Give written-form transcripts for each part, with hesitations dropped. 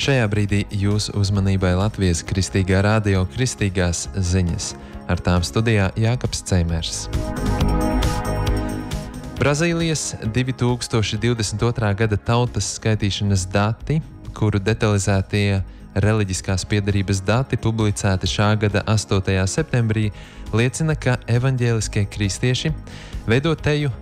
Šajā brīdī jūsu uzmanībai Latvijas Kristīgā radio kristīgās ziņas. Ar tām studijā Jākaps Ceimers. Brazīlijas 2022. Gada tautas skaitīšanas dati, kuru detalizētie reliģiskās piederības dati publicēti šā gada 8. septembrī, liecina, ka evaņģēliskie kristieši veido teju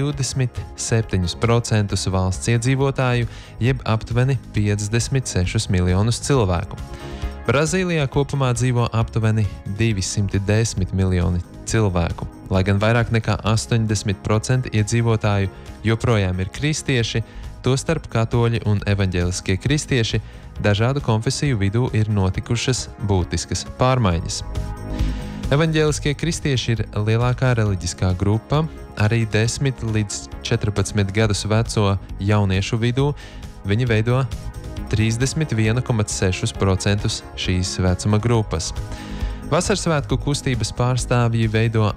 27% valsts iedzīvotāju, jeb aptuveni 56 miljonus cilvēku. Brazīlijā kopumā dzīvo aptuveni 210 miljoni cilvēku, lai gan vairāk nekā 80% iedzīvotāju joprojām ir kristieši, tostarp katoļi un evaņģēliskie kristieši. Dažādu konfesiju vidū ir notikušas būtiskas pārmaiņas. Evaņģēliskie kristieši ir lielākā reliģiskā grupa, arī 10 līdz 14 gadus veco jauniešu vidū. Viņi veido 31,6% šīs vecuma grupas. Vasarsvētku kustības pārstāvji veido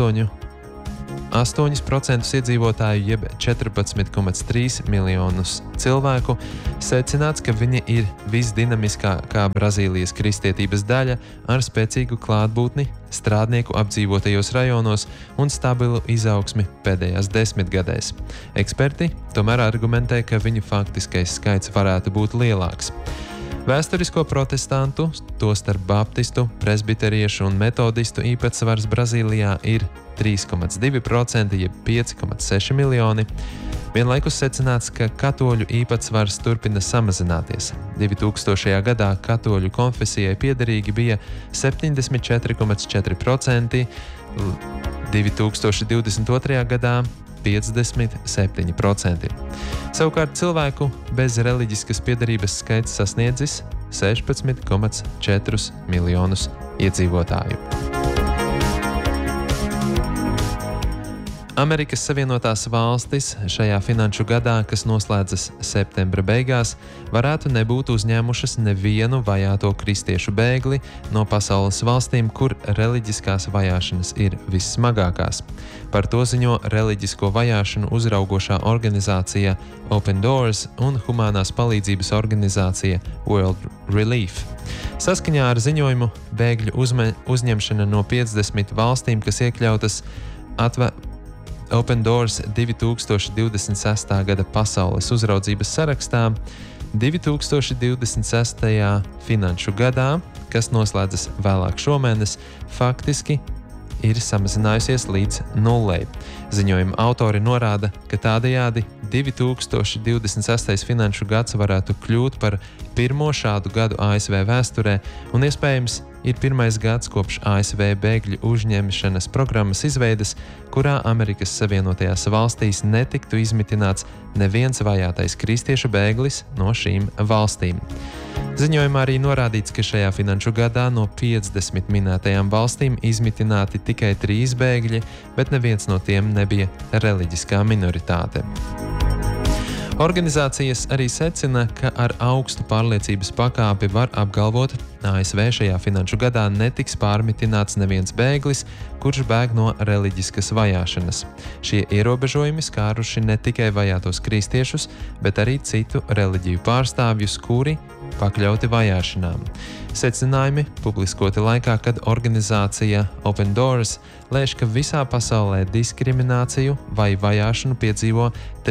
8% iedzīvotāju, jeb 14,3 miljonus cilvēku. Secināts, ka viņi ir visdinamiskākā Brazīlijas kristietības daļa ar spēcīgu klātbūtni strādnieku apdzīvotajos rajonos un stabilu izaugsmi pēdējās desmitgadēs. Eksperti tomēr argumentē, ka viņu faktiskais skaits varētu būt lielāks. Vēsturisko protestantu, tostarp baptistu, presbiteriešu un metodistu īpatsvars Brazīlijā ir 3,2%, jeb 5,6 miljoni. Vienlaikus secināts, ka katoļu īpatsvars turpina samazināties. 2000. gadā katoļu konfesijai piederīgi bija 74,4%, 2022. gadā 57%. Savukārt cilvēku bez reliģiskas piederības skaits sasniedzis 16,4 miljonus iedzīvotāju. Amerikas Savienotās valstis šajā finanšu gadā, kas noslēdzas septembra beigās, varētu nebūt uzņēmušas nevienu vajāto kristiešu bēgli no pasaules valstīm, kur reliģiskās vajāšanas ir vissmagākās. Par to ziņo reliģisko vajāšanu uzraugošā organizācija Open Doors un humānās palīdzības organizācija World Relief. Saskaņā ar ziņojumu bēgļu uzņemšana no 50 valstīm, kas iekļautas Open Doors 2026. gada pasaules uzraudzības sarakstā, 2026. finanšu gadā, kas noslēdzas vēlāk šomēnes, faktiski ir samazinājusies līdz nullei. Ziņojuma autori norāda, ka tādējādi 2026. finanšu gads varētu kļūt par pirmo šādu gadu ASV vēsturē un iespējams ir pirmais gads kopš ASV bēgļu uzņemšanas programmas izveides, kurā Amerikas Savienotajās valstīs netiktu izmitināts neviens vajātais kristiešu bēglis no šīm valstīm. Ziņojumā arī norādīts, ka šajā finanšu gadā no 50 minētajām valstīm izmitināti tikai 3 bēgļi, bet neviens no tiem nebija reliģiskā minoritāte. Organizācijas arī secina, ka ar augstu pārliecības pakāpi var apgalvot, ASV šajā finanšu gadā netiks pārmitināts neviens bēglis, kurš bēg no reliģiskas vajāšanas. Šie ierobežojumi skāruši ne tikai vajātos kristiešus, bet arī citu reliģiju pārstāvjus, kuri pakļauti vajāšanām. Secinājumi publiskoti laikā, kad organizācija Open Doors lēš, ka visā pasaulē diskrimināciju vai vajāšanu piedzīvo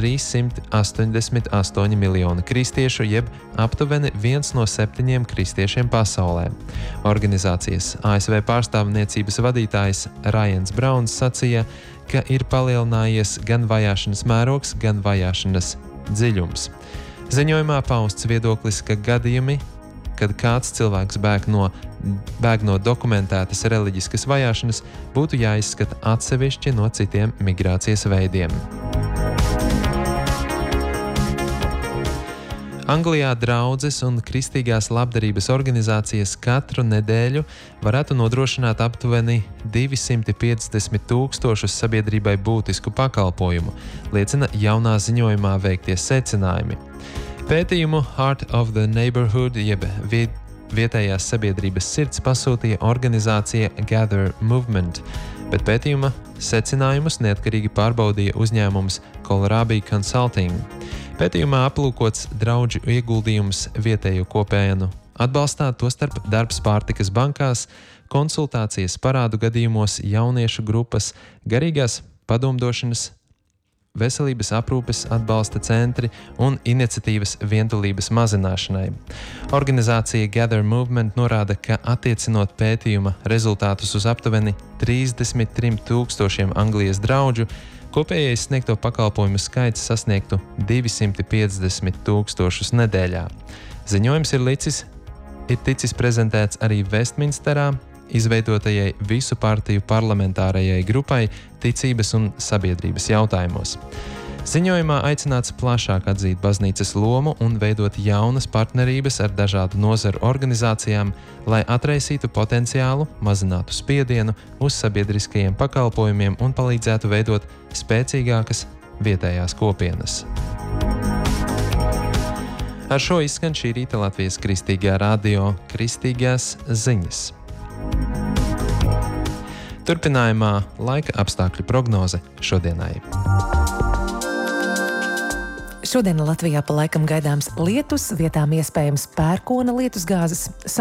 388 miljoni kristiešu, jeb aptuveni 1 no 7 kristiešiem pasaulē. Organizācijas ASV pārstāvniecības vadītājs Ryans Brauns sacīja, ka ir palielinājies gan vajāšanas mērogs, gan vajāšanas dziļums. Ziņojumā pausts viedoklis, ka gadījumi, kad kāds cilvēks bēg no dokumentētas reliģiskas vajāšanas, būtu jāizskata atsevišķi no citiem migrācijas veidiem. Anglijā draudzes un kristīgās labdarības organizācijas katru nedēļu varētu nodrošināt aptuveni 250,000 sabiedrībai būtisku pakalpojumu, liecina jaunā ziņojumā veiktie secinājumi. Pētījumu Heart of the Neighborhood, jeb vietējās sabiedrības sirds, pasūtīja organizācija Gather Movement, bet pētījuma secinājumus neatkarīgi pārbaudīja uzņēmums Kohlrabi Consulting. Pētījumā aplūkots draudžu ieguldījums vietējo kopienu atbalstā, tostarp darbs pārtikas bankās, konsultācijas parādu gadījumos, jauniešu grupas, garīgās padomdošanas, veselības aprūpes atbalsta centri un iniciatīvas vientulības mazināšanai. Organizācija Gather Movement norāda, ka attiecinot pētījuma rezultātus uz aptuveni 33 000 Anglijas draudžu, kopējais sniegto pakalpojumu skaits sasniegtu 250 000 nedēļā. Ziņojums ir ticis prezentēts arī Vestminsterā izveidotajai visu partiju parlamentārajai grupai ticības un sabiedrības jautājumos. Ziņojumā aicināts plašāk atzīt baznīcas lomu un veidot jaunas partnerības ar dažādu nozaru organizācijām, lai atraisītu potenciālu, mazinātu spiedienu uz sabiedriskajiem pakalpojumiem un palīdzētu veidot spēcīgākas vietējās kopienas. Ar šo izskan šī rīta Latvijas Kristīgā radio Kristīgās ziņas. Turpinājumā laika apstākļu prognoze šodienai. Šodien Latvijā pa laikam gaidāms lietus, vietām iespējams pērkona lietusgāzes.